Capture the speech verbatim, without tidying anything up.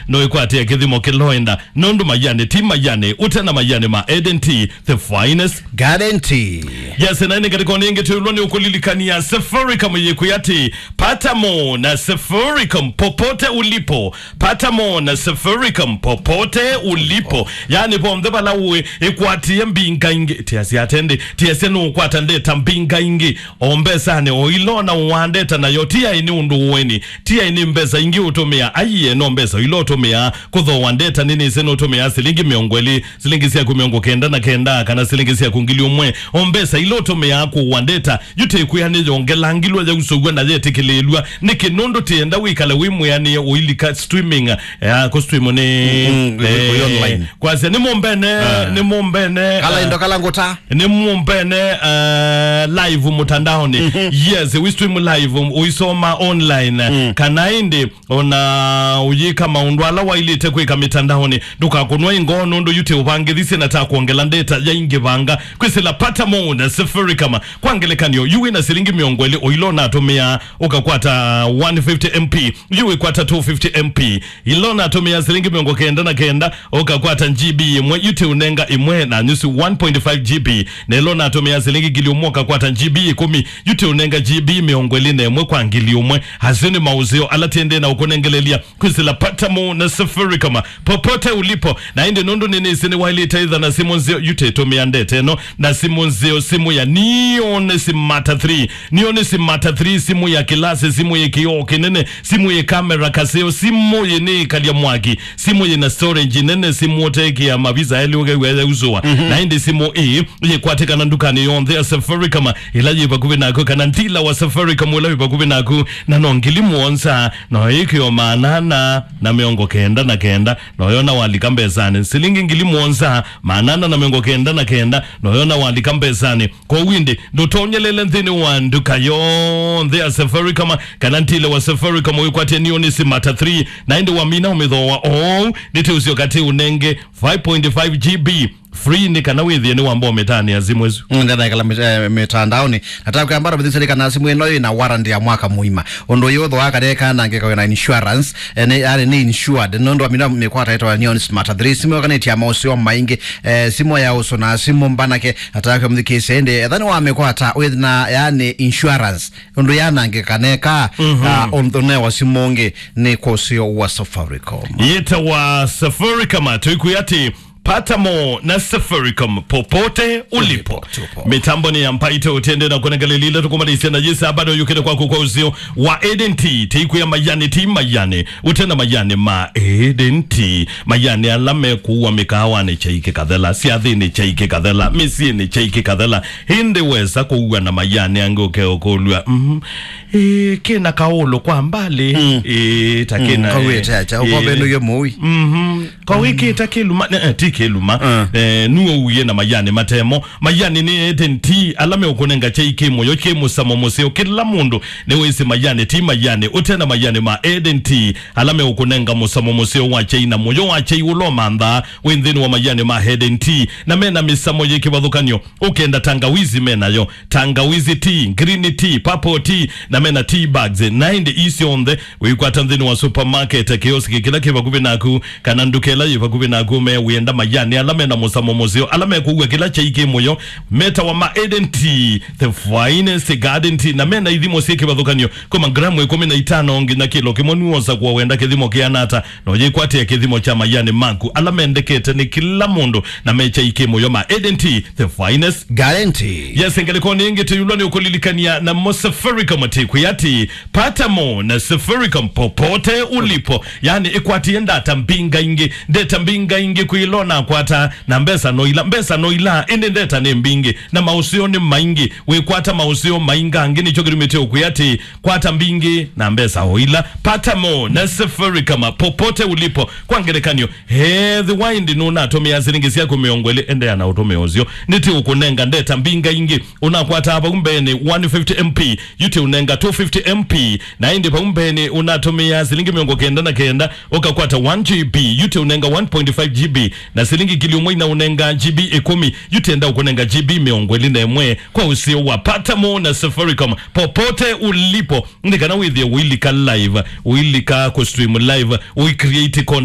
no ikwate kithimo kiloenda nondu mayane ti mayane utena mayane ma Eden Tea the finest guarantee. Yes, na ni katika ninge tuloni ukulilikania Safaricom yekuyati pata mo na Safaricom popote ulipo, pata mo na Safaricom popote ulipo. Yani pomde bala uwe ikwati mbinga ingi tiasi atende tiasi no kwata ndeta mbinga ingi ombesa ne oilona wandeta na yotia ini undu weni tia ini mbesa ingi utomea ayiye no mbesa ilo utomea kutho wandeta nini seno utomea silingi miongweli silingi siya kumiongo kenda na kenda kana silingi siya kungili umwe ombesa ilo utomea ku wandeta yute kuyane yongelangilwa ya usogwe na yete kilelua niki nondo tienda wikale wimu yani uilika streaming ya kustreamo ni online kwa se ni mumbene ni mumbene kala indo kala ngota ni mumbene live mutandaoni yes we stream live uisoma online kanaindi ona uyika maundwala wailite kwika mitandaoni duka kunwa ingono ndo yute ubangithise na ta kuongela ndeta ya ingibanga kwisila pata mo na Safaricom kwangelekanyo yuwe na silingi miongweli oilona atomea ukakwata one hundred fifty M P yuwe kwata two hundred fifty M P ilona atomea silingi miongo kenda na kenda ukakwata G B imwe yute unenga imwe na nyusi one point five G B na ilona atomea silingi gili umwe ukakwata G B kumi yute unenga G B miongweli na imwe kwa ngili umwe hazini mauzio alatiende na ukonengelelia kwisila pata mo na Safaricom popote ulipo na indi nundu nini sini wailita idha na simu nzio yute tomea ndete no na simu nzio simu ya Neon Smart three Neon Smart three simu ya kilase simu ya kioo kinene simu ya kamera kaseo simu ya ni kalia mwagi simu ya na storage nene simu oteki ya maviza heli uge uweze uzuwa mm -hmm. na hindi simu hii ye kwatika na ndukani yon thea Safaricom ilaji ipakubi na ku kanantila wa Safaricom ula ipakubi na ku na nongili muonsa na hiki yo manana na miongo kenda na kenda na yona walikambe zane silingi ngili muonsa manana na miongo kenda na kenda na yona walikambe zane kwa windi ndotonyelele nthini wanduka yon thea Safaricom kanantile wa Safaricom uikwate Neon Smart three na hindi wamina umidhowa oh niti usio kati unenge five point five G B free ni kana withi ni wambo metani azimwezu ngana kala metandaoni nataka kwambara bidhisali kana simu eno ina warranty ya mwaka muima ondo yotho akadeka na ngeka na insurance ene ari ni insured nondo amina mekwata ito Neon Smart three simu kana tia mausio maingi eh, simu ya uso na simu mbanake nataka mdhiki sende thani wa mekwata with na yani insurance ondo yana ngeka neka mm -hmm. uh, ondo ne wa simonge ni kosio wa Safaricom yeta wa Safaricom tuikuyati pata mo na Safaricom popote ulipo. Mitambo ni yampaite utende na kunegalilila tukumalisia na jisa bado yukide kwa kukwa uzio wa Eden Tea tiku ya mayane ti mayane utenda mayane ma Eden Tea mayane alame kuwa mikawa ni chaike kadhela siadhi ni chaike kadhela misi ni chaike kadhela hindi weza kuwa na mayane angoke okolua mm -hmm. e, kina kaolo kwa mbali mm. e, takina mm, kawe chacha uko bendo ye mui mm -hmm. kawe mm. kitakiluma eh, keluma uh. eh nuo uye na mayane matemo mayane ni Eden Tea alame ukonenga chaike moyo kemo samomoseo kila mundu ne wese mayane ti mayane utena mayane ma Eden Tea alame ukonenga musamomoseo wa chaina moyo wa chai ulomanda wendheni wa mayane ma Eden Tea na mena misamo yeke badhukanyo ukenda tangawizi mena yo tangawizi tea green tea purple tea na mena tea bags nine isi on the wikwata ndheni wa supermarket kioski kila kiva kubinaku kanandukela yiva kubinaku me wenda mayane alame na musamomoseo alame kuwe kila chaike moyo meta wa ma Eden Tea the finest garden tea na mena idhimo seke badhukanyo kuma gramu e kumi na itano ongi na kilo kimoni wosa kuwa wenda kithimo kianata na oje kwate ya kithimo cha mayane manku alame ndekete ni kila mundo na mecha ike moyo ma Eden Tea the finest guarantee. Yes, engeliko ni inge tuyuloni ukulilikania na mo Safaricom tiku yati pata mo na Safaricom popote ulipo yani ikwati enda tambinga inge ndeta mbinga inge kuilona kwata na mbesa noila mbesa noila indi ndeta ni mbingi na mausio ni maingi wekwata mausio mainga angini chokirimete ukuyati kwata mbingi na mbesa oila pata mo na Safaricom popote ulipo kwa ngelekanyo he the wine nuna atomea ziringi yako miongwele ende ya na utome ozio niti ukunenga ndeta mbinga ingi unakwata hapa umbeni one hundred fifty M P yuti unenga two hundred fifty M P na indi pa umbeni unatomea zilingi miongo kenda na kenda ukakwata one G B yuti unenga one point five G B na silingi kili umwe na unenga G B ekumi yuti enda ukunenga G B miongwele na emwe kwa usio wapata mo na Safaricom popote ulipo ndika na withia uilika live uilika kustream live uicreate